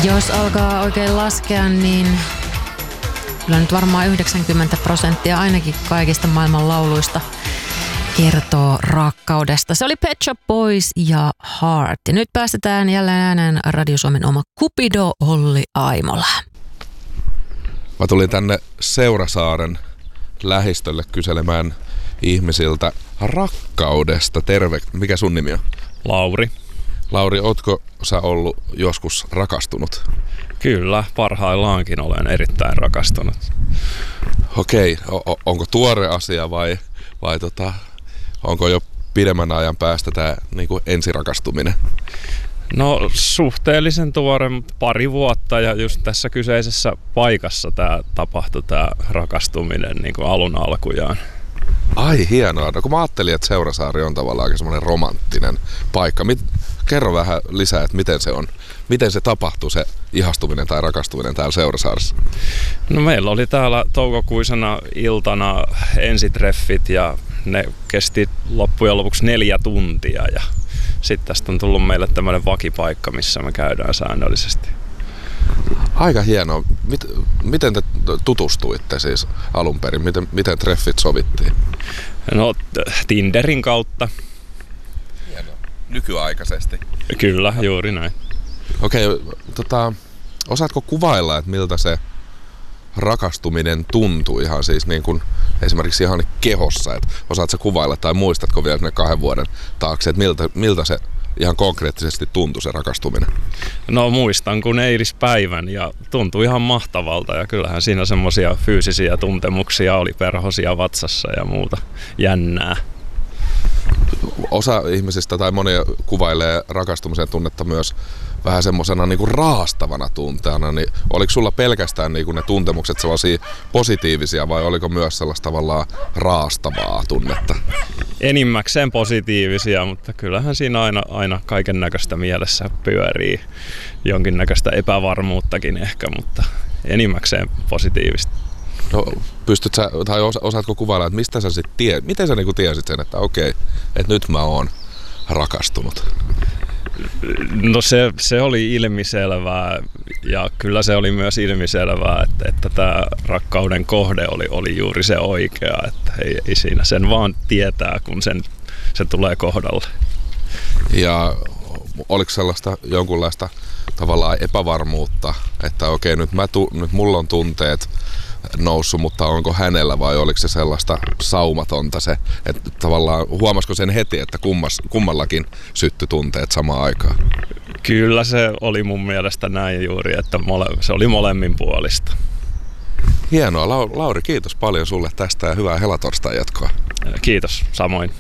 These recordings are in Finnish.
Jos alkaa oikein laskea, niin kyllä nyt varmaan 90% ainakin kaikista maailman lauluista kertoo rakkaudesta. Se oli Pet Shop Boys ja Heart. Ja nyt päästetään jälleen ääneen Radio Suomen oma Cupido Olli Aimola. Mä tulin tänne Seurasaaren lähistölle kyselemään ihmisiltä rakkaudesta. Terve. Mikä sun nimi on? Lauri. Lauri, ootko sä ollut joskus rakastunut? Kyllä, parhaillaankin olen erittäin rakastunut. Okei, onko tuore asia vai onko jo pidemmän ajan päästä tämä niinku ensirakastuminen? No suhteellisen tuore, pari vuotta, ja just tässä kyseisessä paikassa tapahtui tämä rakastuminen niin kuin alun alkujaan. Ai hienoa. No kun mä ajattelin, että Seurasaari on tavallaan aika semmoinen romanttinen paikka. Kerro vähän lisää, että miten se on. Miten se tapahtuu, se ihastuminen tai rakastuminen täällä Seurasaaressa? No meillä oli täällä toukokuisena iltana ensitreffit ja ne kesti loppujen lopuksi 4 tuntia. Ja sitten tästä on tullut meille tämmöinen vakipaikka, missä me käydään säännöllisesti. Aika hienoa. Miten te tutustuitte siis alun perin? Miten treffit sovittiin? No Tinderin kautta. Hienoa. Nykyaikaisesti. Kyllä, juuri näin. Okei, osaatko kuvailla, että miltä se rakastuminen tuntuu ihan siis niin kuin esimerkiksi ihan kehossa? Että osaatko kuvailla tai muistatko vielä ne 2 vuoden taakse, että miltä se ihan konkreettisesti tuntui se rakastuminen? No muistan kun eilispäivän ja tuntui ihan mahtavalta ja kyllähän siinä semmoisia fyysisiä tuntemuksia oli, perhosia vatsassa ja muuta jännää. Osa ihmisistä tai monia kuvailee rakastumisen tunnetta myös vähän semmoisena niinku raastavana tunteena, niin oliko sulla pelkästään niinku ne tuntemukset sellaisia positiivisia vai oliko myös sellaista tavallaan raastavaa tunnetta? Enimmäkseen positiivisia, mutta kyllähän siinä aina kaiken näköistä mielessä pyörii, jonkinnäköistä epävarmuuttakin ehkä, mutta enimmäkseen positiivista. No, pystyt sä, tai osaatko kuvailla, että mistä sä sitten miten sä niinku tiesit sen, että okei, että nyt mä oon rakastunut? No se oli ilmiselvää ja kyllä se oli myös ilmiselvää, että tämä rakkauden kohde oli juuri se oikea, että ei siinä sen vaan tietää, kun se tulee kohdalle. Ja oliko sellaista jonkunlaista tavallaan epävarmuutta, että okei, nyt mulla on tunteet noussut, mutta onko hänellä vai oliko se sellaista saumatonta se, että tavallaan huomasiko sen heti, että kummallakin syttyi tunteet samaan aikaan? Kyllä se oli mun mielestä näin juuri, että se oli molemminpuolista. Hienoa. Lauri, kiitos paljon sulle tästä ja hyvää helatorstain jatkoa. Kiitos, samoin.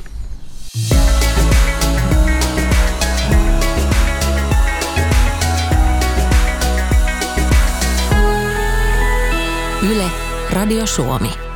Yle, Radio Suomi.